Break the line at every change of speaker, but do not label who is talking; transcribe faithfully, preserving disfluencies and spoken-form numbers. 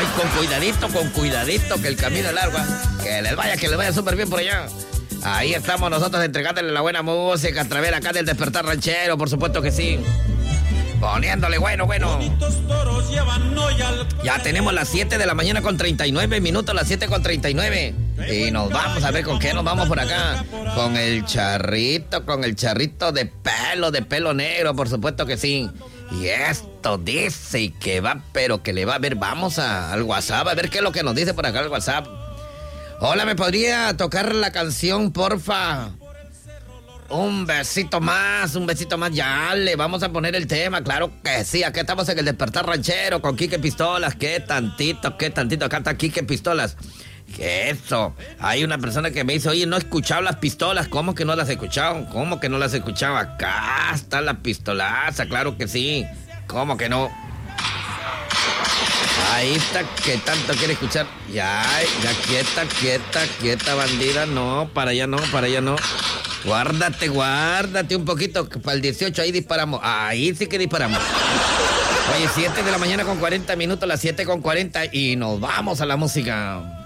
Ay, con cuidadito, con cuidadito, que el camino es largo. Que les vaya, que les vaya súper bien por allá. Ahí estamos nosotros entregándole la buena música a través acá del Despertar Ranchero, por supuesto que sí. Poniéndole bueno, bueno. Ya tenemos las siete de la mañana con treinta y nueve minutos, las siete con treinta y nueve. Y nos vamos a ver con qué nos vamos por acá. Con el charrito, con el charrito de pelo, de pelo negro, por supuesto que sí. Y esto dice que va, pero que le va a ver. Vamos a, al WhatsApp, a ver qué es lo que nos dice por acá el WhatsApp. Hola, ¿me podría tocar la canción, porfa? Un besito más, un besito más, ya le vamos a poner el tema, claro que sí, acá estamos en el Despertar Ranchero con Quique Pistolas, qué tantito, qué tantito, acá está Quique Pistolas. ¿Qué eso? Hay una persona que me dice, oye, no he escuchado las pistolas, ¿cómo que no las he escuchado? ¿Cómo que no las he escuchado? Acá está la pistolaza, claro que sí, ¿cómo que no? Ahí está, que tanto quiere escuchar. Ya, ya, quieta, quieta, quieta, bandida, no, para allá no, para allá no. Guárdate, guárdate un poquito, que para el dieciocho ahí disparamos. Ahí sí que disparamos. Oye, siete de la mañana con cuarenta minutos, las siete con cuarenta y nos vamos a la música.